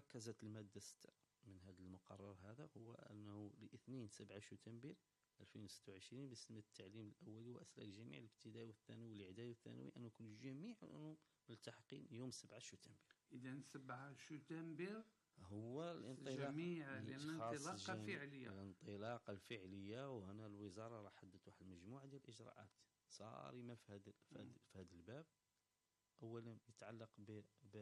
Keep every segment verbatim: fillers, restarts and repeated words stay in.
ركزت المادة ستة من هذا المقرر هذا هو أنه لاثنين سبعة شتنبر ألفين وستة وعشرين باسم التعليم الأولي وأسلاك جميع الابتدائي والثانوي والإعدادي والثانوي أن يكون جميع ملتحقين يوم سبعة شتنبر. إذا سبعة شتنبر هو الانطلاق جميع الانطلاقة فعلية الانطلاقة الفعلية. وهنا الوزارة راح حددت واحد المجموعة ديال الإجراءات صارمة في هذا في هذا الباب. أولا يتعلق ب, ب...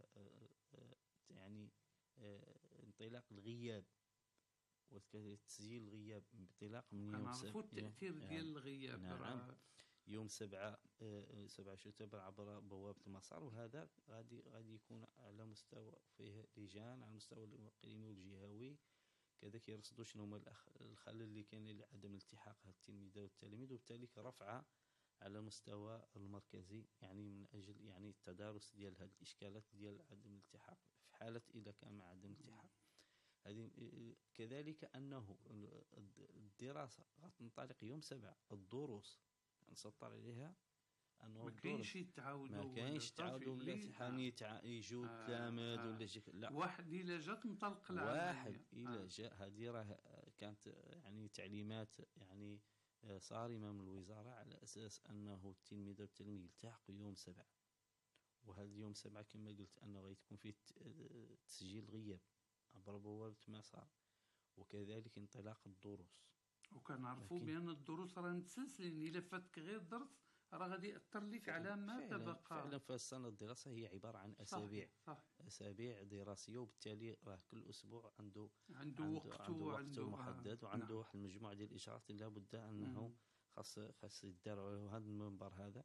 يعني انطلاق الغياب وتسجيل الغياب انطلاق من يوم سبعة التأثير ديال يعني الغياب نعم يوم سبعة سبعة شتنبر عبر بوابة المسار. وهذا غادي غادي يكون على مستوى فيه لجان على المستوى الإقليمي والجهوي كذلك يرصدوا شنو هما الخلل اللي كاين لعدم التحاق هاد التلميذ والتلاميذ وبالتالي رفعها على المستوى المركزي يعني من أجل يعني التدارس ديال هذه الإشكالات ديال عدم الالتحاق في حالة إذا كان مع عدم الالتحاق. هذه كذلك أنه الدراسة غتنطلق يوم سبعة. الدروس نسطر عليها أنه ما كاينش يتعاودوا ما كاينش تعاودوا ولا حامي يجوا التلاميذ ولا شيء لا واحد إلا جات انطلق واحد إلا جاء. هذه راه كانت يعني تعليمات يعني صارمة من الوزارة على أساس أنه التلميذ والتلميذ يلتحقوا يوم سبعة. وهذا اليوم سبعة كما قلت أنه غيكون فيه تسجيل غياب عبر بوابة مسار وكذلك انطلاق الدروس. وكنعرفوا بأن الدروس راه متسلسلين إلا فاتك غير درس راه غادي يأثر لك على ما تبقى. فعلا فالسنة الدراسة هي عبارة عن أسابيع صح. صح. أسابيع دراسية وبالتالي راه كل أسبوع عنده عنده وقته عنده وقته وعنده محدد وعنده واحد نعم. المجموعة ديال الإجراءات اللي لابد أنه خاص خاص يدار على هذا المنبر هذا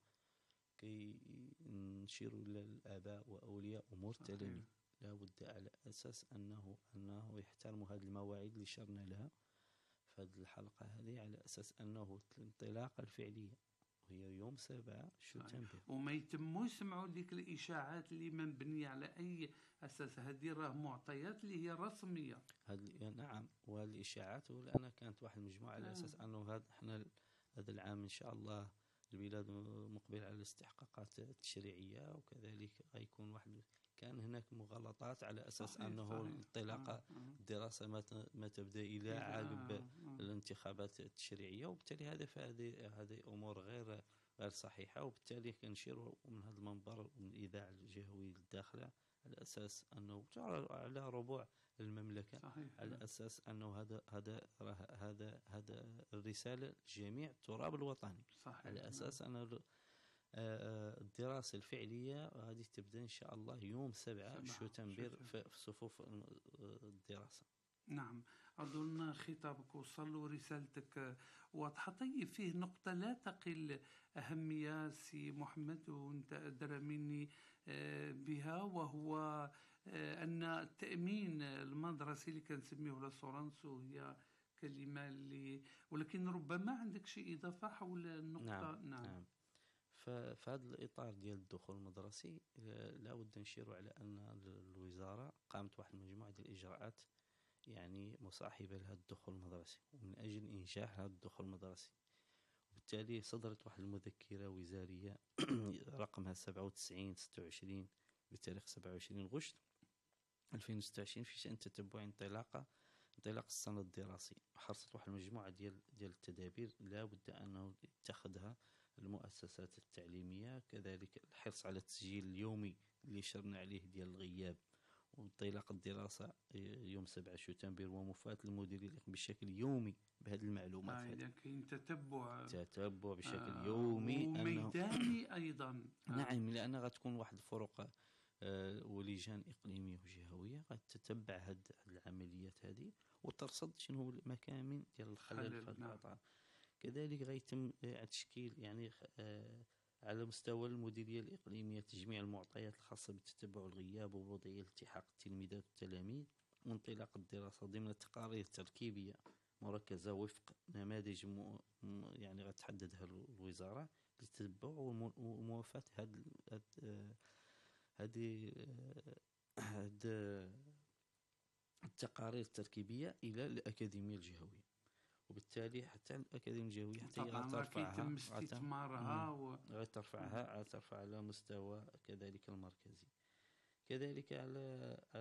كي نشيروا للآباء وأولياء أمور التلاميذ لابد على أساس أنه أنه يحترموا هذه المواعيد اللي شرنا لها في هذه الحلقة هذه على أساس أنه الانطلاقة الفعلية وهي يوم سبعة شتنبر وما يتموا يسمعوا ديك الإشاعات اللي مبنية على أي أساس. هذه راه معطيات اللي هي رسمية. هذه نعم وهذه الإشاعات ولأن كانت واحد المجموعة على أساس أنه هذا إحنا هذا العام إن شاء الله البلاد مقبل على الاستحقاقات التشريعية وكذلك غيكون واحد كان هناك مغالطات على أساس صحيح أنه صحيح. الانطلاقة الدراسة ما تبدأ إلى عقب آه آه. الانتخابات التشريعية وبالتالي هذا فهذه هذه أمور غير غير صحيحة. وبالتالي كنشير من هذا المنبر من الإذاعة الجهوية الداخلة على أساس أنه على ربوع المملكة صحيح. على أساس أنه هذا هذا هذا هذا الرسالة لجميع التراب الوطني صحيح. على أساس أن الدراسة الفعلية هذه تبدأ إن شاء الله يوم سبعة شتنبر في صفوف الدراسة. نعم أظن خطابك وصل ورسالتك واضحة. طيب فيه نقطة لا تقل أهمية سي محمد وانت أدرى مني بها وهو أن التأمين المدرسي اللي كنسميه لاسورانس وهي كلمة اللي ولكن ربما عندك شيء إضافة حول النقطة. نعم, نعم. نعم. ففي هذا الإطار ديال الدخول المدرسي لا بد نشير على أن الوزارة قامت واحد المجموعة ديال الإجراءات يعني مصاحبة لهذا الدخول المدرسي ومن أجل إنجاح هذا الدخول المدرسي. وبالتالي صدرت واحد المذكرة وزارية رقمها سبعة وتسعين ستة وعشرين بتاريخ سبعة وعشرين غشت ألفين وستة وعشرين في شأن تتبع انطلاقة انطلاق السنة الدراسية. حرصت واحد المجموعة ديال ديال التدابير لا بد أنه يتخذها المؤسسات التعليمية كذلك الحرص على التسجيل اليومي اللي شرنا عليه ديال الغياب وانطلاق الدراسة يوم سبعة شتنبر ومفاة المديرين بشكل يومي بهذه المعلومات. آه إذا كاين تتبع تتبع بشكل آه يومي وميداني أيضا. آه نعم لأن غتكون واحد الفرق آه ولجان إقليمية وجهوية غتتبع هذه العمليات هذه وترصد شنو هو المكامن ديال الخلل في القطاع. كذلك غيتم تشكيل يعني آه على مستوى المديرية الإقليمية تجميع المعطيات الخاصة بتتبع الغياب ووضعية التحاق التلميذات والتلاميذ وانطلاق الدراسة ضمن تقارير تركيبية مركزة وفق نماذج م... يعني غتحددها الوزارة للتتبع وموافاة هذه هذه هذه التقارير التركيبية إلى الأكاديمية الجهوية. وبالتالي حتى الأكاديمية الجهوية حتى غترفعها استثمارها غترفعها غترفع على مستوى كذلك المركزي. كذلك على